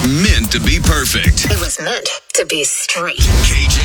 meant to be perfect. It was meant to be straight. KJ